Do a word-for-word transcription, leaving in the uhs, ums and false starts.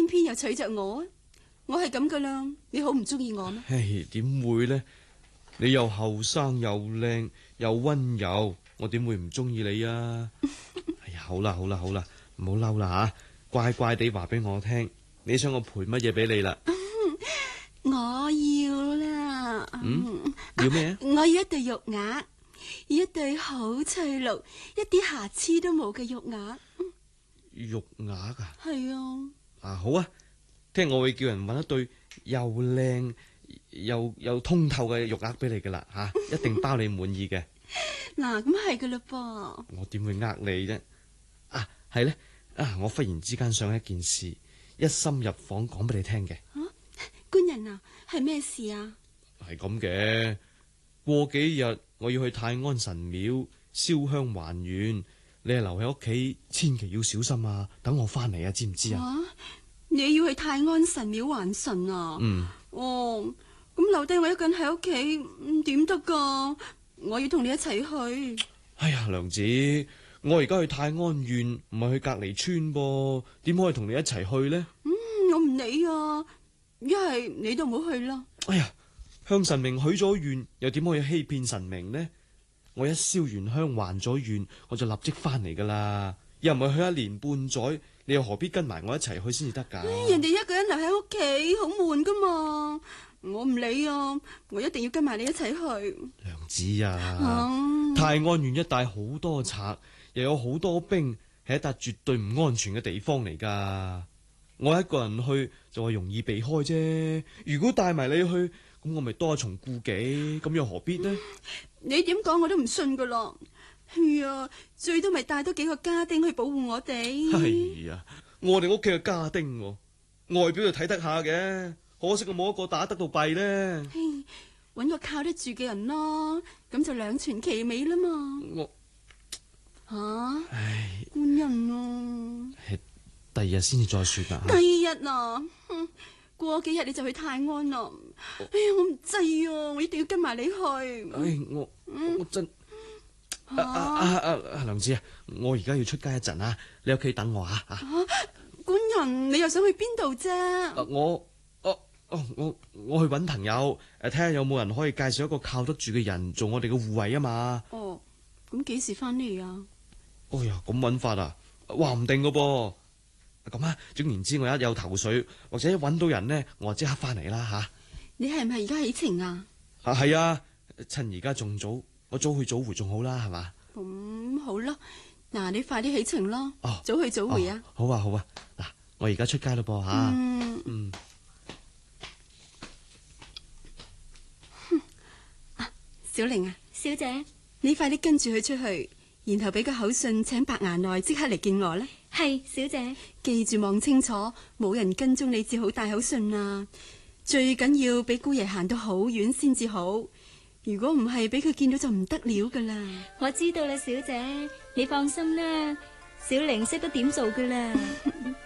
偏又娶着我啊！我係咁噶啦，你好唔中意我咩？ 唉，點會呢？你又後生又靚又溫柔，我點會唔中意你啊？哎呀，好啦好啦好啦，唔好嬲啦吓，乖乖地話俾我聽，你想我賠乜嘢俾你啦？ 我要啦， 嗯，要咩啊？ 我要一對玉鈪，要一對好翠綠、一啲瑕疵都冇嘅玉鈪。 玉鈪啊？ 係啊。 啊好啊，聽我會叫人搵一對又靚又又通透嘅玉鈪俾你噶啦吓，一定包你滿意嘅。 嗱，咁係噶啦噃。 我點會呃你啫？啊，係咧啊！我忽然之間想一件事，一心入房講俾你聽嘅。 啊，官人啊，係咩事啊？ 係咁嘅，過幾日我要去泰安神廟燒香還願，你係留喺屋企，千祈要小心啊！等我翻嚟啊，知唔知啊？ 啊，你要去泰安神廟還神啊？ 嗯。 哦，咁留低我一個人喺屋企，點得噶？我要同你一齊去。 哎呀，娘子，我而家去泰安縣，唔係去隔離村噃，點可以同你一齊去呢？ 嗯，我唔理啊，一係你都唔好去啦。 哎呀，向神明許咗願，又點可以欺騙神明呢？我一燒完香還咗願，我就立即翻嚟噶啦。又唔係去一年半載，你又何必跟埋我一齊去先至得噶？ 人哋一個人留喺屋企好悶噶嘛，我唔理啊，我一定要跟埋你一齊去。 娘子啊， 啊， 泰安縣一帶好多賊，又有好多兵，係一笪絕對唔安全嘅地方嚟噶。我一個人去就話容易避開啫，如果帶埋你去，咁我咪多一重顧忌，咁又何必呢？ 你點講我都唔信噶啦。係啊，最多咪帶多幾個家丁去保護我哋。 係啊，我哋屋企嘅家丁，外表就睇得下嘅，可惜我冇一個打得到弊呢。 搵個靠得住嘅人咯，咁就兩全其美啦嘛。 我吓， 唉， 官人啊， 第二日先至再說啦。 第二日啊，哼，過幾日你就去泰安啦。哎呀，我唔制啊，我一定要跟埋你去。 唉，我我真。 啊啊啊啊！娘子啊，我而家要出街一陣啊，你喺屋企等我啊！啊， 官人，你又想去邊度啫？ 我，哦哦，我我去搵朋友，誒，睇下有冇人可以介紹一個靠得住嘅人做我哋嘅護衛啊嘛。 哦，咁幾時翻嚟啊？ 哎呀，咁搵法啊，話唔定噶噃。咁啊，總言之，我一有頭緒或者搵到人呢，我就即刻翻嚟啦吓。 你係唔係而家起程啊？ 啊，係啊，趁而家仲早。我早去早回仲好啦，係嘛？ 咁、嗯、好啦，嗱，你快啲起程啦， 哦， 早去早回啊！ 哦、好啊，好啊，嗱，我而家出街咯噃吓。嗯嗯。 哼，啊，小玲啊， 小姐， 你快啲跟住佢出去，然後俾個口信請白衙內即刻嚟見我啦。 係，小姐， 記住望清楚，冇人跟蹤你至好帶口信啊！最緊要俾姑爺行到好遠先至好。如果唔係，俾佢見到就唔得了噶啦。 我知道啦，小姐，你放心啦，小玲識得點做噶啦。